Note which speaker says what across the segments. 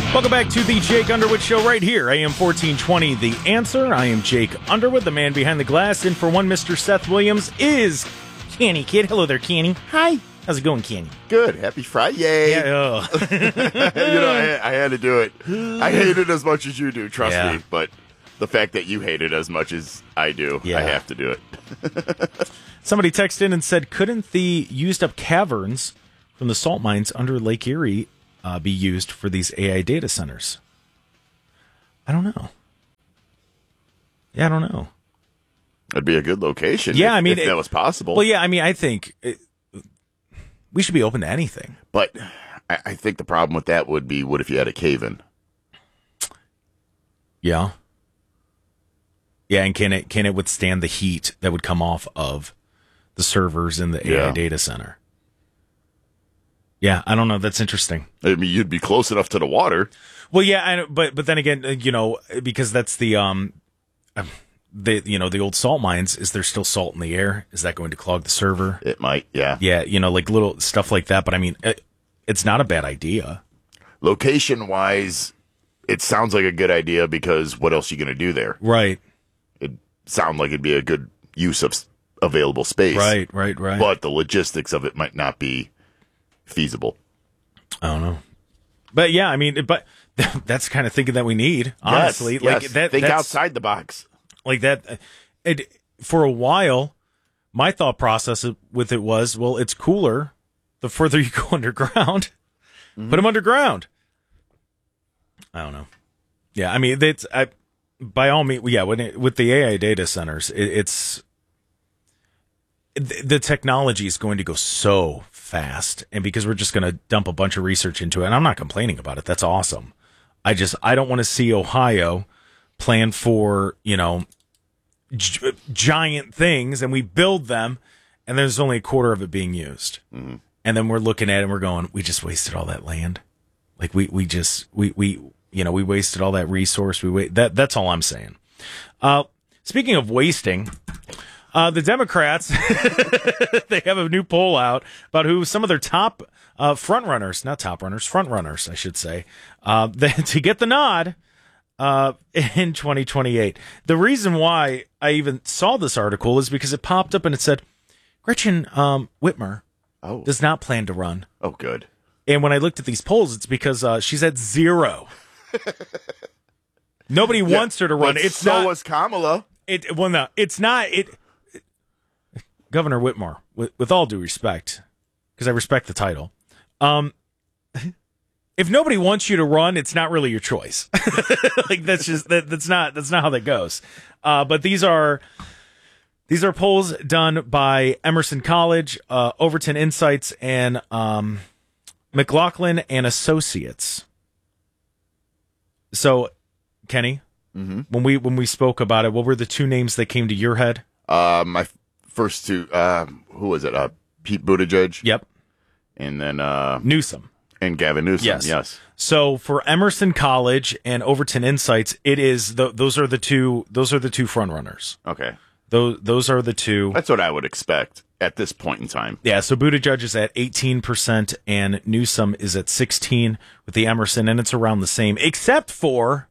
Speaker 1: Welcome back to the Jake Underwood Show right here, AM 1420, The Answer. I am Jake Underwood, the man behind the glass, and for one, Mr. Seth Williams is Kenny Kid. Hello there, Kenny.
Speaker 2: Hi.
Speaker 1: How's it going, Kenny?
Speaker 2: Good. Happy Friday.
Speaker 1: Yeah,
Speaker 2: I had to do it. I hate it as much as you do, trust me. But the fact that you hate it as much as I do, I have to do it.
Speaker 1: Somebody texted in and said, couldn't the used-up caverns from the salt mines under Lake Erie be used for these AI data centers? I don't know. Yeah, I don't know.
Speaker 2: It'd be a good location.
Speaker 1: Yeah,
Speaker 2: if that was possible.
Speaker 1: Well, yeah, I mean, I think we should be open to anything.
Speaker 2: But I think the problem with that would be, what if you had a cave-in?
Speaker 1: Yeah. Yeah, and can it withstand the heat that would come off of the servers in the AI data center? Yeah, I don't know. That's interesting.
Speaker 2: I mean, you'd be close enough to the water.
Speaker 1: Well, yeah, but then again, because that's the old salt mines. Is there still salt in the air? Is that going to clog the server?
Speaker 2: It might, yeah.
Speaker 1: Yeah, like little stuff like that. But I mean, it's not a bad idea.
Speaker 2: Location-wise, it sounds like a good idea because what else are you going to do there?
Speaker 1: Right.
Speaker 2: It sounds like it'd be a good use of available space.
Speaker 1: Right.
Speaker 2: But the logistics of it might not be feasible.
Speaker 1: I don't know. But yeah, I mean, but that's the kind of thinking that we need, honestly.
Speaker 2: Yes.
Speaker 1: Like that,
Speaker 2: think outside the box.
Speaker 1: Like that. For a while, my thought process with it was, well, it's cooler the further you go underground. Put them underground. I don't know. Yeah, I mean, by all means, yeah. With the AI data centers, it's the technology is going to go so fast, and because we're just going to dump a bunch of research into it, and I'm not complaining about it. That's awesome. I don't want to see Ohio plan for giant things, and we build them, and there's only a quarter of it being used, and then we're looking at it and we're going, we just wasted all that land. Like we wasted all that resource. That's all I'm saying. Speaking of wasting. The Democrats, they have a new poll out about who some of their top frontrunners, I should say, to get the nod in 2028. The reason why I even saw this article is because it popped up and it said, Gretchen Whitmer does not plan to run.
Speaker 2: Oh, good.
Speaker 1: And when I looked at these polls, it's because she's at 0. Nobody wants her to run.
Speaker 2: So was Kamala.
Speaker 1: It's not. Governor Whitmer, with all due respect, because I respect the title, if nobody wants you to run, it's not really your choice. Like that's not how that goes. But these are polls done by Emerson College, Overton Insights, and McLaughlin and Associates. So, Kenny, when we spoke about it, what were the two names that came to your head?
Speaker 2: My first two, who was it? Pete Buttigieg.
Speaker 1: Yep.
Speaker 2: And then
Speaker 1: Newsom.
Speaker 2: And Gavin Newsom. Yes.
Speaker 1: So for Emerson College and Overton Insights, it is those are the two front runners.
Speaker 2: Okay.
Speaker 1: Those are the two.
Speaker 2: That's what I would expect at this point in time.
Speaker 1: Yeah, so Buttigieg is at 18% and Newsom is at 16% with the Emerson, and it's around the same, except for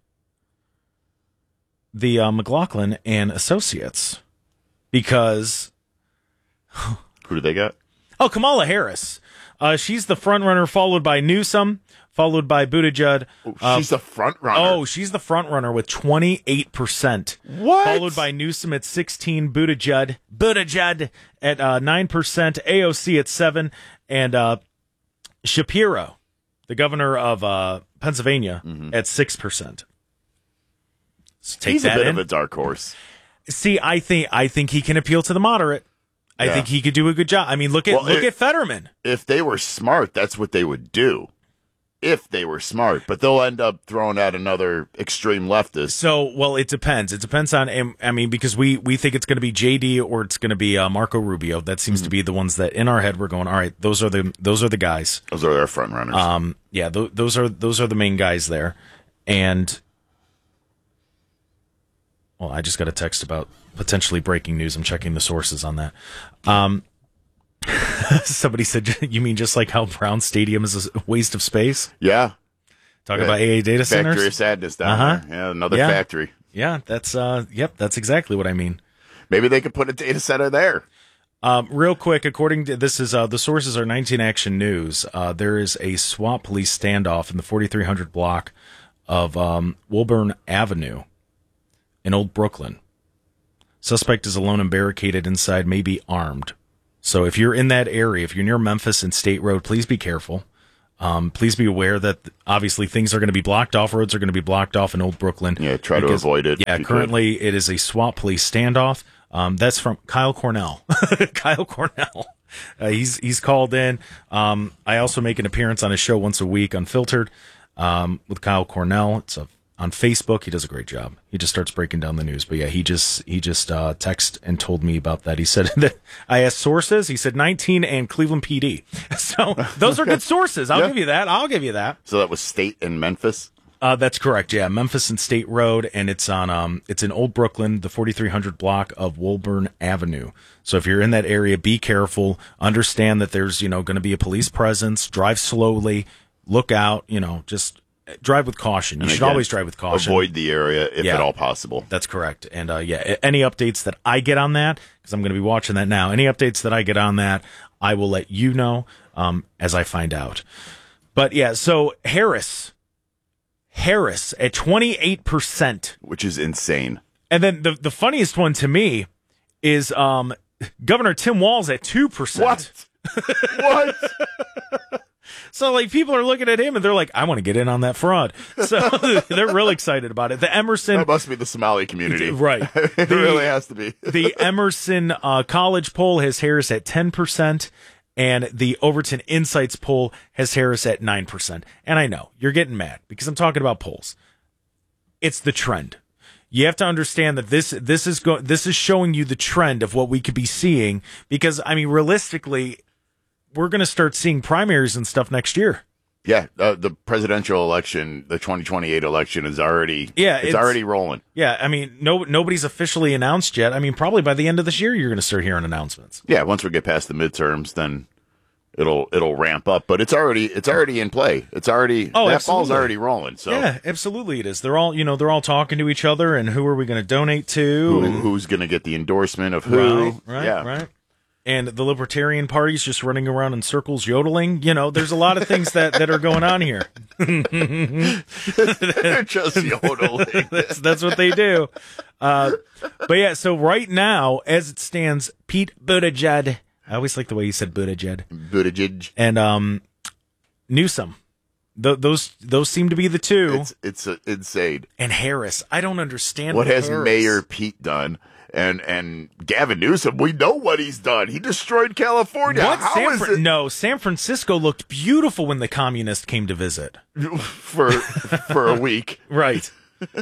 Speaker 1: the McLaughlin and Associates. Because
Speaker 2: who do they got?
Speaker 1: Oh, Kamala Harris. She's the front runner, followed by Newsom, followed by Buttigieg.
Speaker 2: She's the front runner.
Speaker 1: Oh, she's the front runner with 28%.
Speaker 2: What?
Speaker 1: Followed by Newsom at 16%, Buttigieg at 9%, AOC at 7%, and Shapiro, the governor of Pennsylvania, at 6%. So
Speaker 2: he's a bit of a dark horse.
Speaker 1: See, I think he can appeal to the moderate. I think he could do a good job. I mean, look at Fetterman.
Speaker 2: If they were smart, that's what they would do. If they were smart, but they'll end up throwing out another extreme leftist.
Speaker 1: So, well, it depends. It depends on. I mean, because we think it's going to be JD or it's going to be Marco Rubio. That seems to be the ones that in our head we're going. All right, those are the guys.
Speaker 2: Those are their front runners.
Speaker 1: Yeah, those are the main guys there, and. Well, I just got a text about potentially breaking news. I'm checking the sources on that. Somebody said, you mean just like how Brown Stadium is a waste of space?
Speaker 2: Yeah.
Speaker 1: Talking about AA data centers?
Speaker 2: Factory of Sadness down there. Yeah, another factory.
Speaker 1: Yeah, that's that's exactly what I mean.
Speaker 2: Maybe they could put a data center there.
Speaker 1: Real quick, according to this is the sources are 19 Action News. There is a SWAT police standoff in the 4300 block of Woburn Avenue in Old Brooklyn. Suspect is alone and barricaded inside, maybe armed. So if you're in that area, if you're near Memphis and State Road, please be careful. Please be aware that obviously things are going to be blocked off. Roads are going to be blocked off in Old Brooklyn.
Speaker 2: Yeah, try to avoid it.
Speaker 1: Yeah, currently it is a SWAT police standoff. That's from Kyle Cornell. Kyle Cornell. He's called in. I also make an appearance on his show once a week, Unfiltered, with Kyle Cornell. It's on Facebook. He does a great job. He just starts breaking down the news. But yeah, he just texted and told me about that. He said that I asked sources. He said 19 and Cleveland PD. So those are good sources. I'll give you that.
Speaker 2: So that was State and Memphis?
Speaker 1: That's correct. Yeah, Memphis and State Road, and it's on it's in Old Brooklyn, the 4300 block of Woburn Avenue. So if you're in that area, be careful. Understand that there's going to be a police presence. Drive slowly. Look out. Just drive with caution. You should always drive with caution.
Speaker 2: Avoid the area if at all possible.
Speaker 1: That's correct. And any updates that I get on that, because I'm going to be watching that now. Any updates that I get on that, I will let you know as I find out. But yeah, so Harris at 28%,
Speaker 2: which is insane.
Speaker 1: And then the funniest one to me is Governor Tim Walz at 2%.
Speaker 2: What?
Speaker 1: So like people are looking at him and they're like, I want to get in on that fraud. So they're real excited about it. The Emerson,
Speaker 2: that must be the Somali community,
Speaker 1: right?
Speaker 2: It really has to be.
Speaker 1: The Emerson college poll has Harris at 10%. And the Overton Insights poll has Harris at 9%. And I know you're getting mad because I'm talking about polls. It's the trend. You have to understand that this is showing you the trend of what we could be seeing. Because I mean, realistically, we're going to start seeing primaries and stuff next year.
Speaker 2: Yeah, the presidential election, the 2028 election is already it's already rolling.
Speaker 1: Yeah, I mean, nobody's officially announced yet. I mean, probably by the end of this year, you're going to start hearing announcements.
Speaker 2: Yeah, once we get past the midterms, then it'll ramp up. But it's already in play. It's already that ball's already rolling. So
Speaker 1: yeah, absolutely it is. They're all talking to each other, and who are we going to donate to?
Speaker 2: Who's going to get the endorsement of who?
Speaker 1: Right. And the Libertarian Party's just running around in circles yodeling. There's a lot of things that are going on here.
Speaker 2: They're just yodeling.
Speaker 1: That's what they do. But yeah, so right now, as it stands, Pete Buttigieg. I always like the way you said Buttigieg. And Newsom. Those seem to be the two.
Speaker 2: It's insane.
Speaker 1: And Harris. I don't understand
Speaker 2: what has Mayor Pete done. And Gavin Newsom, we know what he's done. He destroyed California.
Speaker 1: San Francisco looked beautiful when the communists came to visit.
Speaker 2: for a week.
Speaker 1: Right.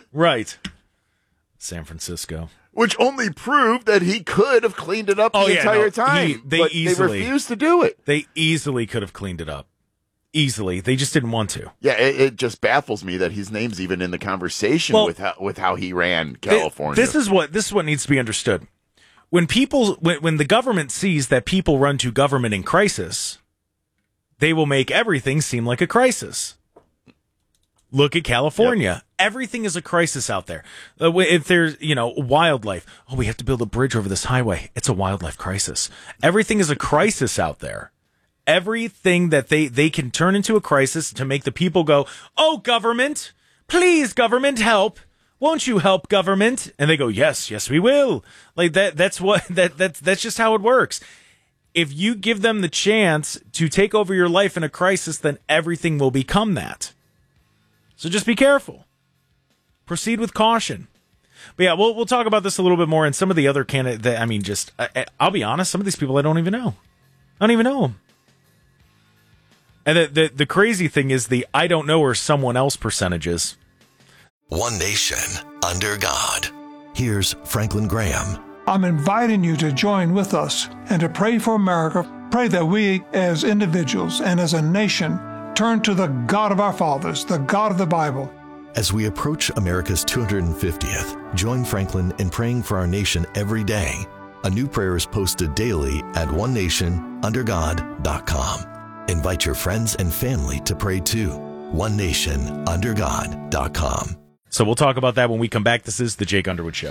Speaker 1: San Francisco.
Speaker 2: Which only proved that he could have cleaned it up the entire time. They refused to do it.
Speaker 1: They easily could have cleaned it up. Easily. They just didn't want to.
Speaker 2: Yeah, it just baffles me that his name's even in the conversation with how he ran California.
Speaker 1: This is what needs to be understood. When the government sees that people run to government in crisis, they will make everything seem like a crisis. Look at California. Yep. Everything is a crisis out there. If there's, wildlife. Oh, we have to build a bridge over this highway. It's a wildlife crisis. Everything is a crisis out there. Everything that they can turn into a crisis to make the people go, oh, government, please, government, help. Won't you help, government? And they go, yes, we will. Like that's just how it works. If you give them the chance to take over your life in a crisis, then everything will become that. So just be careful. Proceed with caution. But yeah, we'll talk about this a little bit more. And some of the other candidates, I'll be honest, some of these people I don't even know. I don't even know them. And the crazy thing is the I don't know or someone else percentages.
Speaker 3: One nation under God. Here's Franklin Graham.
Speaker 4: I'm inviting you to join with us and to pray for America. Pray that we as individuals and as a nation turn to the God of our fathers, the God of the Bible.
Speaker 3: As we approach America's 250th, join Franklin in praying for our nation every day. A new prayer is posted daily at onenationundergod.com. Invite your friends and family to pray too. OneNationUnderGod.com.
Speaker 1: So we'll talk about that when we come back. This is the Jake Underwood Show.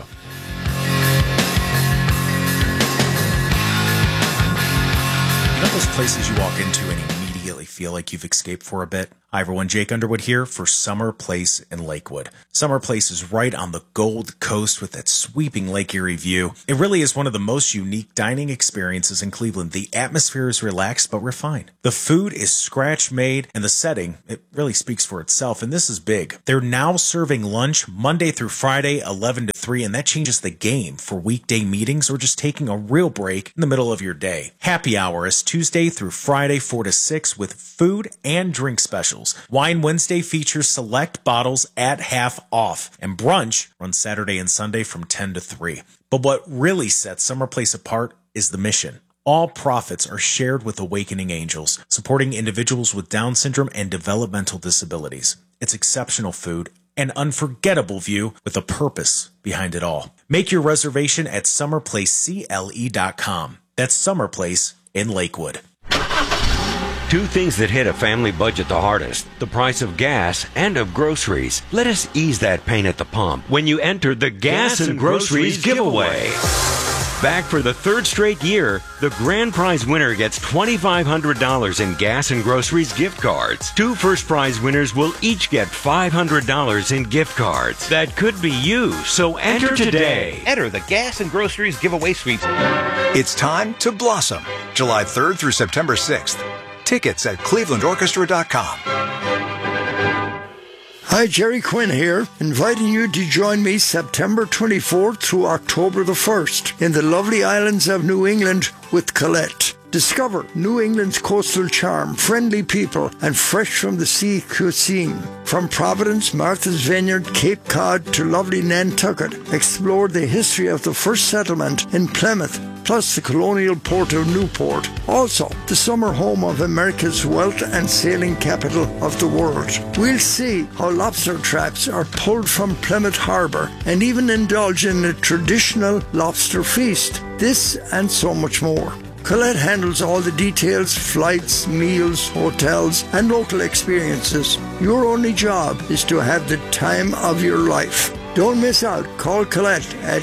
Speaker 5: You know those places you walk into and immediately feel like you've escaped for a bit? Hi everyone, Jake Underwood here for Summer Place in Lakewood. Summer Place is right on the Gold Coast with that sweeping Lake Erie view. It really is one of the most unique dining experiences in Cleveland. The atmosphere is relaxed but refined. The food is scratch made and the setting, it really speaks for itself, and this is big. They're now serving lunch Monday through Friday, 11 to 3, and that changes the game for weekday meetings or just taking a real break in the middle of your day. Happy hour is Tuesday through Friday, 4 to 6 with food and drink specials. Wine Wednesday features select bottles at half off, and brunch runs Saturday and Sunday from 10 to 3. But what really sets Summer Place apart is the mission. All profits are shared with Awakening Angels, supporting individuals with Down syndrome and developmental disabilities. It's exceptional food, an unforgettable view with a purpose behind it all. Make your reservation at summerplacecle.com. That's Summer Place in Lakewood.
Speaker 6: Two things that hit a family budget the hardest: the price of gas and of groceries. Let us ease that pain at the pump when you enter the Gas and Groceries giveaway. Back for the third straight year, the grand prize winner gets $2,500 in Gas and Groceries gift cards. Two first prize winners will each get $500 in gift cards. That could be you, so enter today.
Speaker 7: Enter the Gas and Groceries giveaway sweeps.
Speaker 8: It's time to blossom, July 3rd through September 6th. Tickets at clevelandorchestra.com.
Speaker 9: Hi, Jerry Quinn here, inviting you to join me September 24th through October the 1st in the lovely islands of New England with Colette. Discover New England's coastal charm, friendly people, and fresh-from-the-sea cuisine. From Providence, Martha's Vineyard, Cape Cod to lovely Nantucket, explore the history of the first settlement in Plymouth, plus the colonial port of Newport. Also, the summer home of America's wealth and sailing capital of the world. We'll see how lobster traps are pulled from Plymouth Harbor and even indulge in a traditional lobster feast. This and so much more. Colette handles all the details, flights, meals, hotels, and local experiences. Your only job is to have the time of your life. Don't miss out. Call Colette at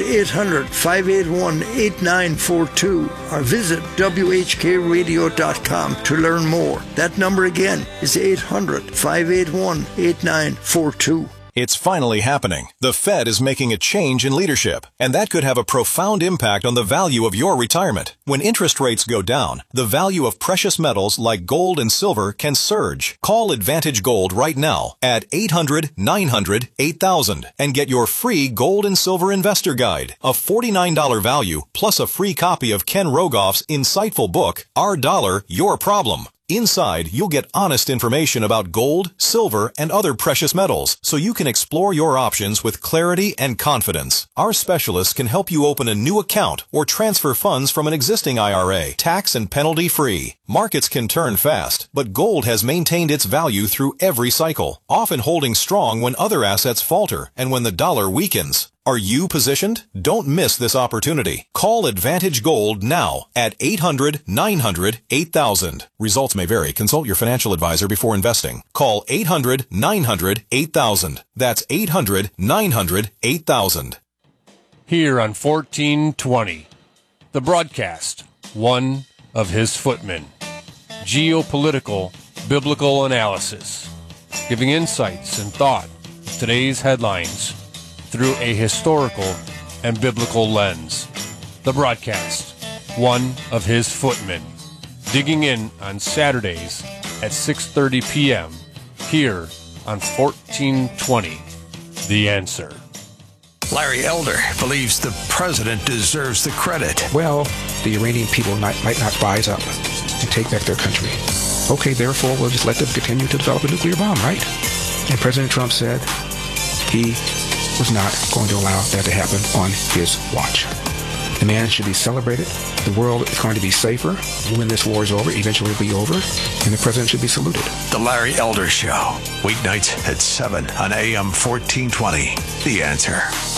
Speaker 9: 800-581-8942 or visit WHKRadio.com to learn more. That number again is 800-581-8942.
Speaker 10: It's finally happening. The Fed is making a change in leadership, and that could have a profound impact on the value of your retirement. When interest rates go down, the value of precious metals like gold and silver can surge. Call Advantage Gold right now at 800-900-8000 and get your free Gold and Silver Investor Guide, a $49 value, plus a free copy of Ken Rogoff's insightful book, Our Dollar, Your Problem. Inside, you'll get honest information about gold, silver, and other precious metals, so you can explore your options with clarity and confidence. Our specialists can help you open a new account or transfer funds from an existing IRA, tax and penalty free. Markets can turn fast, but gold has maintained its value through every cycle, often holding strong when other assets falter and when the dollar weakens. Are you positioned? Don't miss this opportunity. Call Advantage Gold now at 800-900-8000. Results may vary. Consult your financial advisor before investing. Call 800-900-8000. That's 800-900-8000.
Speaker 11: Here on 1420, the broadcast, one of his footmen. Geopolitical, biblical analysis, giving insights and thought to today's headlines through a historical and biblical lens. The broadcast, one of his footmen, digging in on Saturdays at 6:30 p.m. here on 1420, The Answer.
Speaker 12: Larry Elder believes the president deserves the credit.
Speaker 13: Well, the Iranian people might not rise up and take back their country. Okay, therefore, we'll just let them continue to develop a nuclear bomb, right? And President Trump said he was not going to allow that to happen on his watch. The man should be celebrated. The world is going to be safer when this war is over. Eventually it'll be over, and the president should be saluted.
Speaker 12: The Larry Elder Show, weeknights at 7 on AM 1420. The Answer.